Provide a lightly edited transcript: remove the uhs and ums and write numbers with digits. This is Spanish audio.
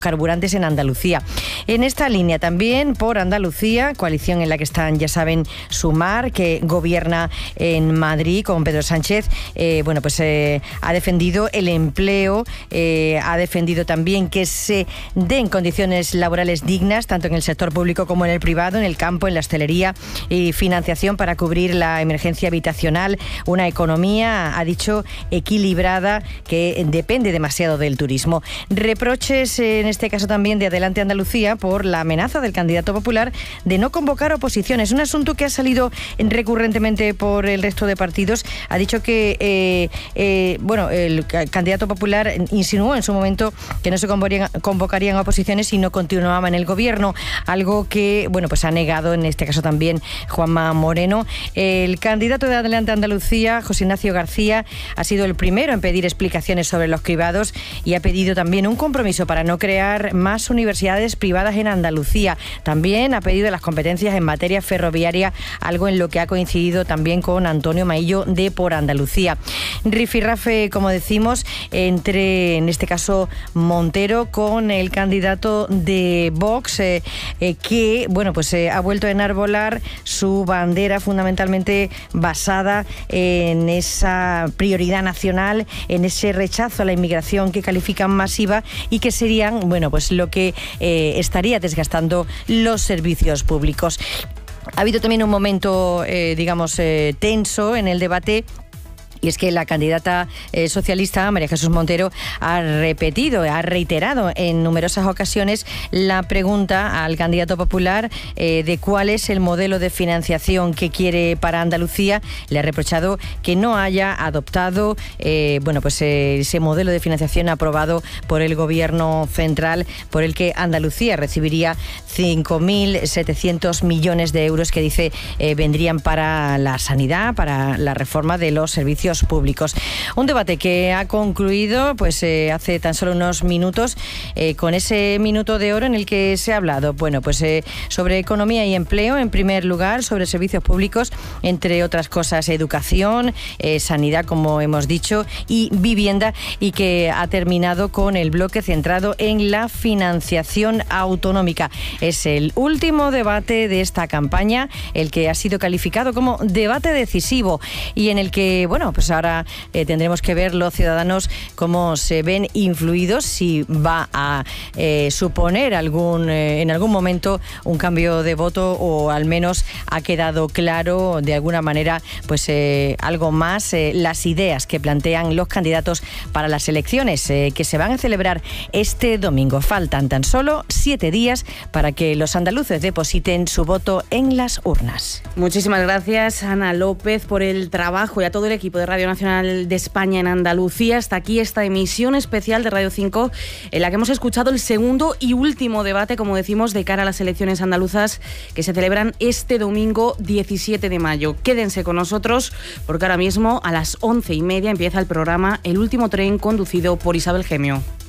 carburantes en Andalucía. En esta línea también por Andalucía, coalición en la que están, ya saben, Sumar, que gobierna en Madrid con Pedro Sánchez, ha defendido el empleo, ha defendido también que se den condiciones laborales dignas, tanto en el sector público como en el privado, en el campo, en la hostelería, y financiación para cubrir la emergencia habitacional, una economía, ha dicho, equilibrada, que depende demasiado del turismo. Reproches en este caso también de Adelante Andalucía por la amenaza del candidato popular de no convocar oposiciones. Un asunto que ha salido recurrentemente por el resto de partidos. Ha dicho que el candidato popular insinuó en su momento que no se convocarían oposiciones si no continuaba en el gobierno, algo que ha negado en este caso también Juanma Moreno. El candidato de Adelante Andalucía, José Ignacio García, ha sido el primero en pedir explicaciones sobre los cribados y ha pedido también un compromiso para no crear más universidades privadas en Andalucía. También ha pedido las competencias en materia ferroviaria, algo en lo que ha coincidido también con Antonio Maillo de Por Andalucía. Rifirrafe, como decimos, entre, en este caso, Montero con el candidato de Vox, que ha vuelto a enarbolar su bandera fundamentalmente basada en esa prioridad nacional, en ese rechazo a la inmigración que califican masiva y que serían lo que estaría desgastando los servicios públicos. Ha habido también un momento, tenso en el debate. Y es que la candidata socialista, María Jesús Montero, ha reiterado en numerosas ocasiones la pregunta al candidato popular de cuál es el modelo de financiación que quiere para Andalucía. Le ha reprochado que no haya adoptado ese modelo de financiación aprobado por el Gobierno central, por el que Andalucía recibiría 5.700 millones de euros que dice vendrían para la sanidad, para la reforma de los servicios públicos. Un debate que ha concluido hace tan solo unos minutos con ese minuto de oro en el que se ha hablado sobre economía y empleo en primer lugar, sobre servicios públicos, entre otras cosas educación, sanidad, como hemos dicho, y vivienda, y que ha terminado con el bloque centrado en la financiación autonómica. Es el último debate de esta campaña, el que ha sido calificado como debate decisivo y en el que ahora tendremos que ver los ciudadanos cómo se ven influidos, si va a suponer en algún momento un cambio de voto, o al menos ha quedado claro de alguna manera algo más las ideas que plantean los candidatos para las elecciones que se van a celebrar este domingo. Faltan tan solo 7 días para que los andaluces depositen su voto en las urnas. Muchísimas gracias, Ana López, por el trabajo, y a todo el equipo de Radio Nacional de España en Andalucía. Hasta aquí esta emisión especial de Radio 5 en la que hemos escuchado el segundo y último debate, como decimos, de cara a las elecciones andaluzas que se celebran este domingo 17 de mayo. Quédense con nosotros porque ahora mismo a las 11:30 empieza el programa El Último Tren, conducido por Isabel Gemio.